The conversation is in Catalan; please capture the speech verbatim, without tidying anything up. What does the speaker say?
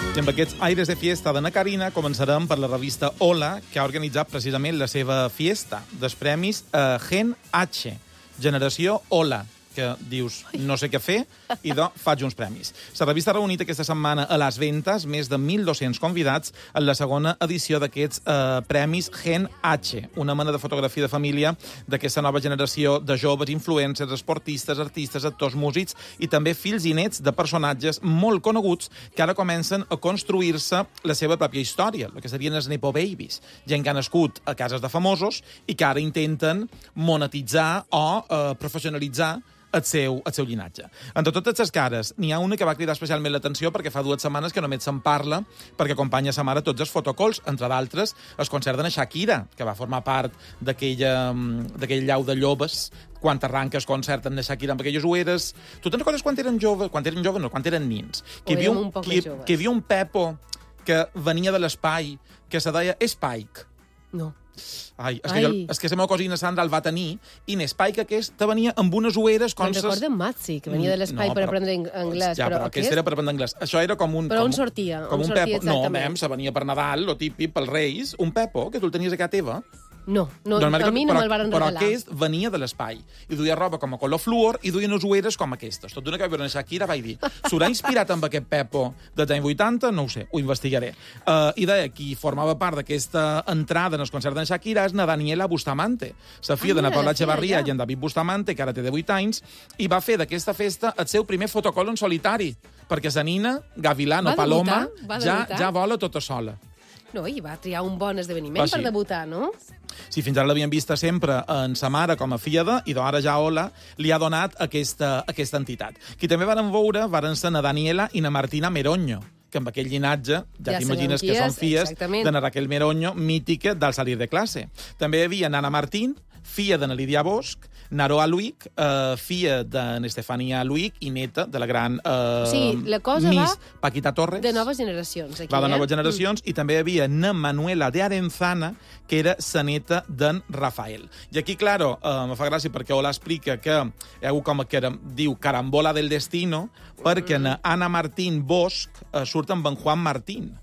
I amb aquests aires de fiesta d'Anna Carina començarem per la revista Hola, que ha organitzat precisament la seva fiesta dels premis eh, Gen H, Generació Hola, que dius, no sé què fer, i doncs faig uns premis. La revista ha reunit aquesta setmana a Las Ventas més de mil dos-cents convidats en la segona edició d'aquests eh, premis Gen H, una mena de fotografia de família d'aquesta nova generació de joves influencers, esportistes, artistes, actors, músics i també fills i nets de personatges molt coneguts que ara comencen a construir-se la seva pròpia història, el que serien els Nepo Babies, gent que ha nascut a cases de famosos i que ara intenten monetitzar o eh, professionalitzar el seu, el seu llinatge. Entre totes les cares, n'hi ha una que va cridar especialment l'atenció perquè fa dues setmanes que només se'n parla perquè acompanya sa mare tots els fotocols, entre d'altres, el concert de Shakira, que va formar part d'aquell llau de llobes quan arranca el concert amb Shakira, amb aquelles ueres. Tu te'n recordes quan eren joves? Quan eren joves, no, quan eren nins. Que hi havia un, un que, que hi havia un Pepo que venia de l'espai, que se deia Spike. No. Ai, és que, jo, és que la meva cosina Sandra el va tenir i en Spike aquest venia amb unes ueres... Me'n recordo en Matzi, que venia de l'espai no, per aprendre anglès. Ja, però, però aquest era per aprendre anglès. Això era com un... Però com, on sortia? Com on un sortia Pepo. No, mem, se venia per Nadal, lo típic, pels Reis. Un Pepo, que tu el tenies a casa teva. No, no doncs, a mi no me'l van regalar. Però aquest venia de l'espai. I duia roba com a color fluor i duia unes ueres com aquestes. Tot d'una que vaig veure en Shakira vaig dir, s'haurà inspirat amb aquest Pepo dels anys vuitanta? No ho sé, ho investigaré. Uh, I deia, qui formava part d'aquesta entrada en el concert d'en Shakira és na Daniela Bustamante, la filla ah, de na Paula Echevarría i en David Bustamante, que ara té de vuit anys, i va fer d'aquesta festa el seu primer fotocol en solitari, perquè sa nina, Gavilano Paloma, ja, ja vola tota sola. No, i va triar un bon esdeveniment per debutar, no? Sí, fins ara l'havien vista sempre en sa mare com a filla de, i ara ja Hola li ha donat aquesta, aquesta entitat. Qui també varen veure varen ser na Daniela i na Martina Meroño, que amb aquell llinatge ja, ja t'imagines que són filles de na Raquel Meroño, mítica del Salir de Classe. També hi havia Nana Martín, filla de na Lídia Bosch, Naroa Luig, eh, filla de n'Estefania Luig i neta de la gran eh, sí, la cosa Miss Paquita Torres. De noves generacions. Aquí, va de noves eh? generacions, mm. I també hi havia na Manuela de Arenzana, que era sa neta d'en Rafael. I aquí, claro, eh, me fa gràcia perquè Hola explica que hi ha hagut com que era, diu carambola del destino, perquè mm. na Ana Martín Bosch eh, surt amb en Juan Martín.